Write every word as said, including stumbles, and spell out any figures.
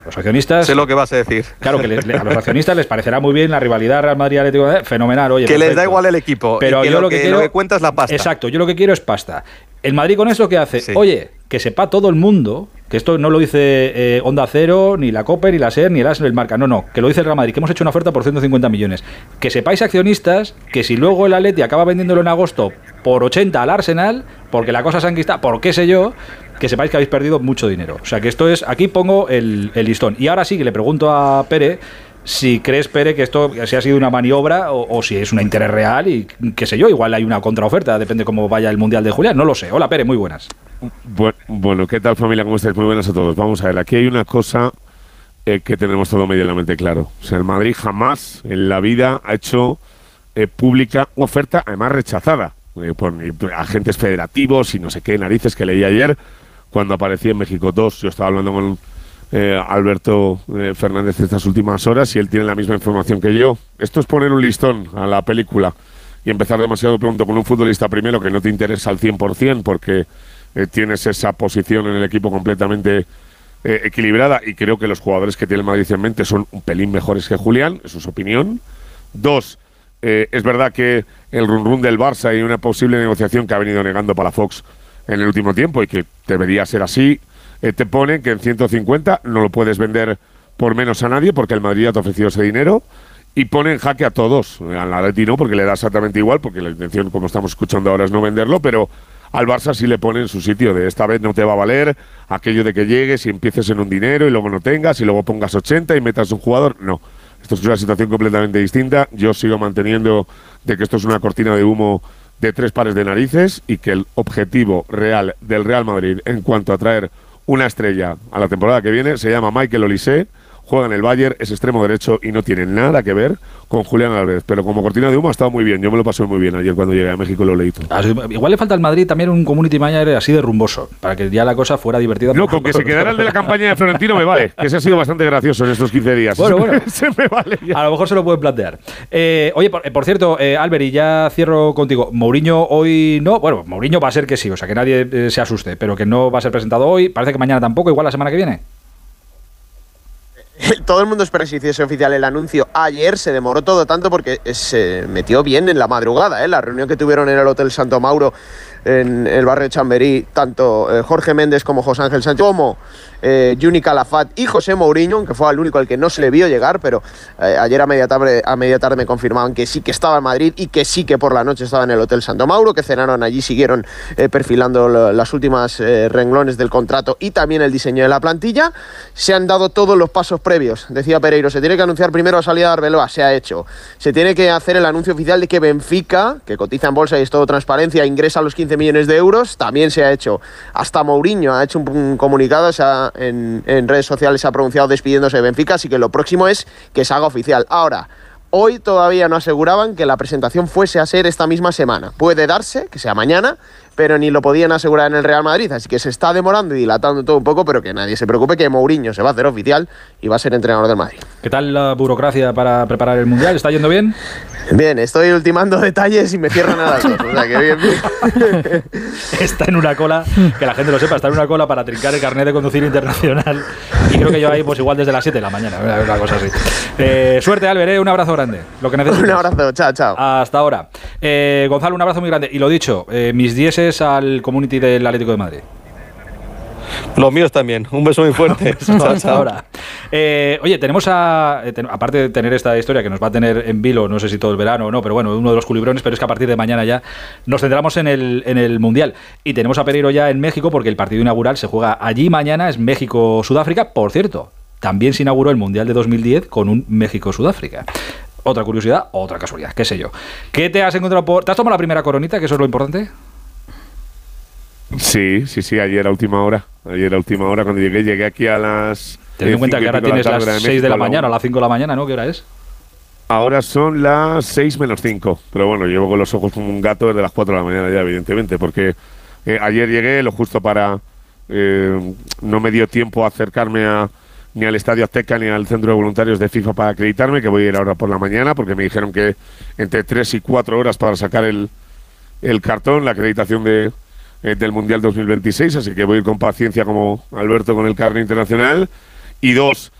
Los accionistas... Sé lo que vas a decir. Claro, que le, le, a los accionistas les parecerá muy bien la rivalidad Real Madrid-Atlético de Madrid, fenomenal, oye. Que perfecto. les da igual el equipo, pero y que yo lo, lo que, que, quiero, lo que cuenta es la pasta. Exacto, yo lo que quiero es pasta. El Madrid con esto, ¿qué hace? Sí. Oye, que sepa todo el mundo, que esto no lo dice eh, Onda Cero, ni la COPE, ni la SER, ni el AS, ni el Marca, no, no, que lo dice el Real Madrid, que hemos hecho una oferta por ciento cincuenta millones. Que sepáis, accionistas, que si luego el Atleti acaba vendiéndolo en agosto por ochenta al Arsenal, porque la cosa se ha enquistado, por qué sé yo, que sepáis que habéis perdido mucho dinero. O sea, que esto es, aquí pongo el, el listón. Y ahora sí que le pregunto a Pere si crees, Pere, que esto si ha sido una maniobra o, o si es un interés real y qué sé yo, igual hay una contraoferta, depende cómo vaya el Mundial de Julián, no lo sé. Hola, Pere, muy buenas. Bueno, bueno, ¿qué tal, familia? ¿Cómo estáis? Muy buenas a todos. Vamos a ver, aquí hay una cosa eh, que tenemos todo medianamente claro. O sea, el Madrid jamás en la vida ha hecho eh, pública una oferta, además rechazada, eh, por agentes federativos y no sé qué narices que leí ayer cuando aparecía en México dos. Yo estaba hablando con eh, Alberto eh, Fernández estas últimas horas y él tiene la misma información que yo. Esto es poner un listón a la película y empezar demasiado pronto con un futbolista primero que no te interesa al cien por ciento porque eh, tienes esa posición en el equipo completamente eh, equilibrada y creo que los jugadores que tiene el Madrid en mente son un pelín mejores que Julián, eso es opinión. Dos, eh, es verdad que el run run del Barça y una posible negociación que ha venido negando Palafox en el último tiempo y que debería ser así, eh, te ponen que en ciento cincuenta no lo puedes vender por menos a nadie porque el Madrid ya te ha ofrecido ese dinero y pone en jaque a todos. Al Atleti no, porque le da exactamente igual, porque la intención, como estamos escuchando ahora, es no venderlo, pero al Barça sí le pone en su sitio de esta vez no te va a valer aquello de que llegues y empieces en un dinero y luego no tengas y luego pongas ochenta y metas un jugador. No, esto es una situación completamente distinta. Yo sigo manteniendo de que esto es una cortina de humo de tres pares de narices y que el objetivo real del Real Madrid en cuanto a traer una estrella a la temporada que viene se llama Michael Olise, juega en el Bayern, es extremo derecho y no tiene nada que ver con Julián Álvarez, pero como cortina de humo ha estado muy bien, yo me lo pasé muy bien ayer cuando llegué a México y lo leí todo. Igual le falta al Madrid también un community manager así de rumboso, para que ya la cosa fuera divertida. No, con que se quedara el de la campaña de Florentino me vale, que se ha sido bastante gracioso en estos quince días. Bueno, bueno, se me vale ya. A lo mejor se lo pueden plantear. Eh, oye, por, por cierto, eh, Albert, y ya cierro contigo, Mourinho hoy no, bueno, Mourinho va a ser que sí, o sea, que nadie eh, se asuste, pero que no va a ser presentado hoy, parece que mañana tampoco, igual la semana que viene. Todo el mundo espera que se hiciese oficial el anuncio. Ayer se demoró todo tanto porque se metió bien en la madrugada, ¿eh? La reunión que tuvieron en el Hotel Santo Mauro, en el barrio de Chamberí, tanto eh, Jorge Méndez como José Ángel Sánchez, como eh, Juni Calafat y José Mourinho, aunque fue el único al que no se le vio llegar, pero eh, ayer a media, tarde, a media tarde me confirmaban que sí que estaba en Madrid y que sí que por la noche estaba en el Hotel Santo Mauro, que cenaron allí, siguieron eh, perfilando lo, las últimas eh, renglones del contrato y también el diseño de la plantilla. Se han dado todos los pasos previos. Decía Pereiro, se tiene que anunciar primero la salida de Arbeloa, se ha hecho. Se tiene que hacer el anuncio oficial de que Benfica, que cotiza en bolsa y es todo transparencia, ingresa los quince millones de euros, también se ha hecho. Hasta Mourinho ha hecho un, un comunicado, o sea, en, en redes sociales se ha pronunciado despidiéndose de Benfica, así que lo próximo es que se haga oficial. Ahora, hoy todavía no aseguraban que la presentación fuese a ser esta misma semana. Puede darse, que sea mañana, pero ni lo podían asegurar en el Real Madrid, así que se está demorando y dilatando todo un poco, pero que nadie se preocupe que Mourinho se va a hacer oficial y va a ser entrenador del Madrid. ¿Qué tal la burocracia para preparar el Mundial? ¿Está yendo bien? Bien, estoy ultimando detalles y me cierran a las dos, o sea que bien, bien. Está en una cola, que la gente lo sepa, está en una cola para trincar el carnet de conducir internacional y creo que yo ahí pues igual desde las siete de la mañana, una cosa así. Eh, suerte, Albert, ¿eh? Un abrazo grande, lo que necesites. Un abrazo, chao, chao. Hasta ahora. Eh, Gonzalo, un abrazo muy grande y lo dicho, eh, mis dieces al community del Atlético de Madrid. Los míos también. Un beso muy fuerte. Hasta ahora. Eh, oye, tenemos a... Eh, ten, aparte de tener esta historia que nos va a tener en vilo, no sé si todo el verano o no, pero bueno, uno de los culibrones, pero es que a partir de mañana ya nos centramos en el, en el Mundial. Y tenemos a Pereiro ya en México porque el partido inaugural se juega allí mañana, es México-Sudáfrica. Por cierto, también se inauguró el Mundial de dos mil diez con un México-Sudáfrica. Otra curiosidad, otra casualidad, qué sé yo. ¿Qué te has encontrado por...? ¿Te has tomado la primera coronita, que eso es lo importante? Sí, sí, sí, ayer a última hora. Ayer a última hora cuando llegué, llegué aquí a las... Teniendo en cuenta que ahora tienes las seis de la mañana, a las cinco de la mañana, ¿no? ¿Qué hora es? Ahora son las seis menos cinco. Pero bueno, llevo con los ojos como un gato desde las cuatro de la mañana ya, evidentemente, porque eh, ayer llegué lo justo para... Eh, no me dio tiempo a acercarme a, ni al Estadio Azteca ni al Centro de Voluntarios de FIFA para acreditarme, que voy a ir ahora por la mañana, porque me dijeron que entre tres y cuatro horas para sacar el, el cartón, la acreditación de... del Mundial dos mil veintiséis, así que voy a ir con paciencia como Alberto con el carnet internacional Y dos,